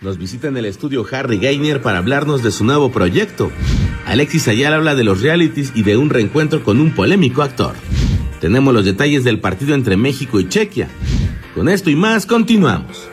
Nos visita en el estudio Harry Gainer para hablarnos de su nuevo proyecto. Alexis Ayala habla de los realities y de un reencuentro con un polémico actor. Tenemos los detalles del partido entre México y Chequia. Con esto y más, continuamos.